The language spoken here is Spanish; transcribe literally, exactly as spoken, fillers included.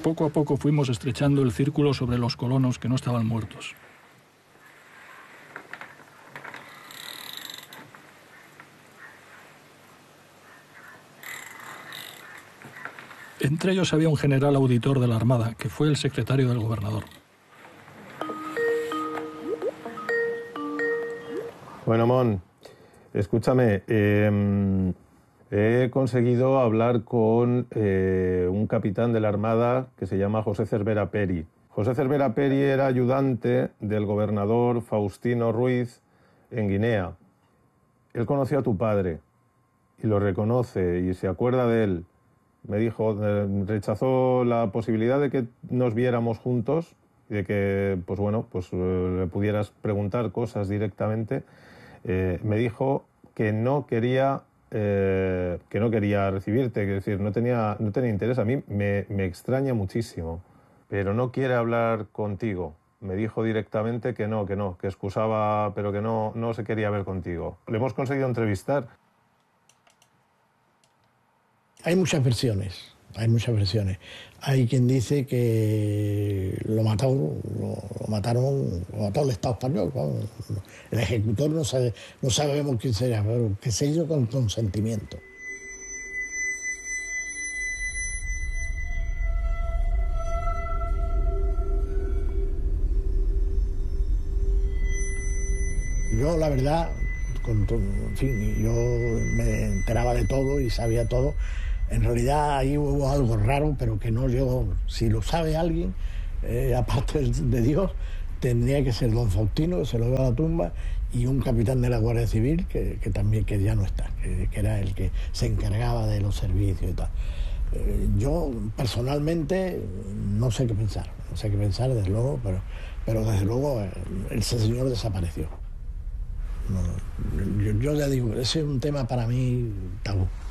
Poco a poco fuimos estrechando el círculo sobre los colonos que no estaban muertos. Entre ellos había un general auditor de la Armada, que fue el secretario del gobernador. Bueno, Mon, escúchame, eh, he conseguido hablar con eh, un capitán de la Armada que se llama José Cervera Peri. José Cervera Peri era ayudante del gobernador Faustino Ruiz en Guinea. Él conoció a tu padre y lo reconoce y se acuerda de él. Me dijo, eh, rechazó la posibilidad de que nos viéramos juntos y de que, pues bueno, pues eh, le pudieras preguntar cosas directamente. Eh, me dijo que no quería eh, que no quería recibirte, que decir, no tenía, no tenía interés. A mí me, me extraña muchísimo, pero no quiere hablar contigo. Me dijo directamente que no, que no, que excusaba, pero que no, no se quería ver contigo. Le hemos conseguido entrevistar. Hay muchas versiones, hay muchas versiones. Hay quien dice que lo mataron, lo, lo mataron, lo mató el Estado español. ¿No? El ejecutor no sabe, no sabemos quién sería, pero que se hizo con consentimiento. Yo, la verdad, con, en fin, yo me enteraba de todo y sabía todo. En realidad ahí hubo algo raro, pero que no llegó. Si lo sabe alguien, eh, aparte de Dios, tendría que ser don Faustino, que se lo dio a la tumba, y un capitán de la Guardia Civil, que, que también que ya no está, que, que era el que se encargaba de los servicios y tal. Eh, yo, personalmente, no sé qué pensar. No sé qué pensar, desde luego, pero, pero desde luego eh, ese señor desapareció. No, yo, yo ya digo, ese es un tema para mí tabú.